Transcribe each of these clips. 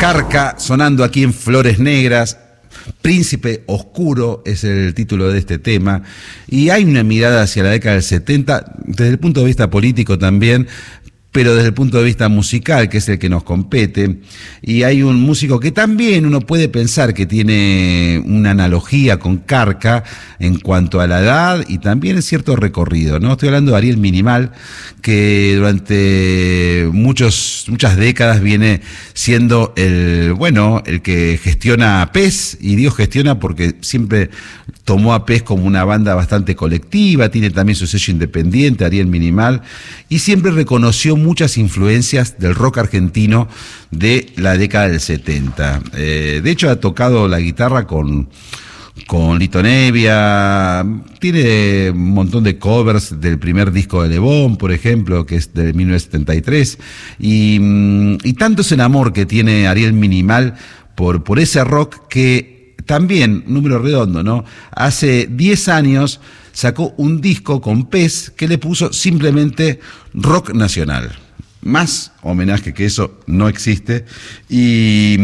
Carca sonando aquí en Flores Negras. Príncipe Oscuro es el título de este tema, y hay una mirada hacia la década del 70 desde el punto de vista político también, pero desde el punto de vista musical, que es el que nos compete. Y hay un músico que también uno puede pensar que tiene una analogía con Carca en cuanto a la edad y también cierto recorrido, ¿no? Estoy hablando de Ariel Minimal, que durante muchas décadas viene siendo el que gestiona a PES, y digo gestiona porque siempre tomó a PES como una banda bastante colectiva, tiene también su sello independiente, Ariel Minimal, y siempre reconoció muchas influencias del rock argentino de la década del 70. De hecho, ha tocado la guitarra con Lito Nevia, tiene un montón de covers del primer disco de Le Bon, por ejemplo, que es de 1973, y tanto es el amor que tiene Ariel Minimal por ese rock que también, número redondo, ¿no? Hace 10 años sacó un disco con PES que le puso simplemente Rock Nacional. Más homenaje que eso no existe. Y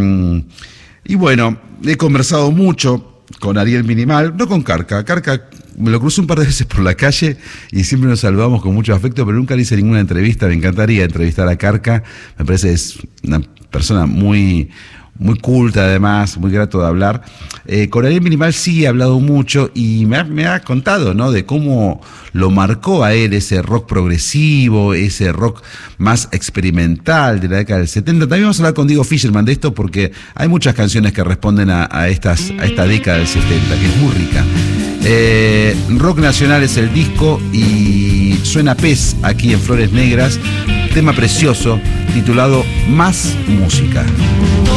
bueno, he conversado mucho con Ariel Minimal, no con Carca. Carca me lo cruzo un par de veces por la calle y siempre nos saludamos con mucho afecto, pero nunca le hice ninguna entrevista. Me encantaría entrevistar a Carca. Me parece que es una persona muy culta, además, muy grato de hablar. Con Ariel Minimal sí he hablado mucho y me ha contado, ¿no?, de cómo lo marcó a él ese rock progresivo, ese rock más experimental de la década del 70. También vamos a hablar con Diego Fischerman de esto porque hay muchas canciones que responden a esta década del 70, que es muy rica. Rock Nacional es el disco y suena PES aquí en Flores Negras, tema precioso titulado Más Música.